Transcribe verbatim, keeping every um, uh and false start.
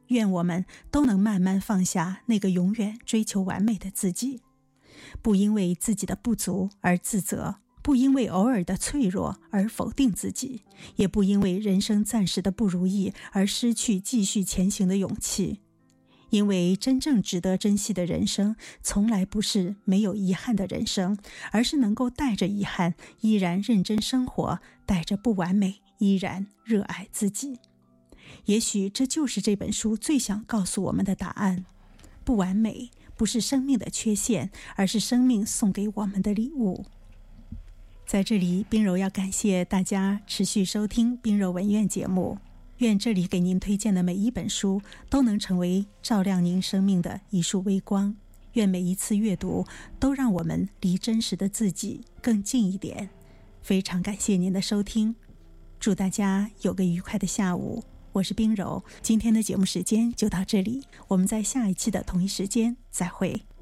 愿我们都能慢慢放下那个永远追求完美的自己，不因为自己的不足而自责，不因为偶尔的脆弱而否定自己，也不因为人生暂时的不如意而失去继续前行的勇气。因为真正值得珍惜的人生，从来不是没有遗憾的人生，而是能够带着遗憾依然认真生活，带着不完美依然热爱自己。也许这就是这本书最想告诉我们的答案。不完美不是生命的缺陷，而是生命送给我们的礼物。在这里，冰柔要感谢大家持续收听冰柔文苑节目，愿这里给您推荐的每一本书都能成为照亮您生命的一束微光，愿每一次阅读都让我们离真实的自己更近一点。非常感谢您的收听，祝大家有个愉快的下午。我是冰柔，今天的节目时间就到这里，我们在下一期的同一时间再会。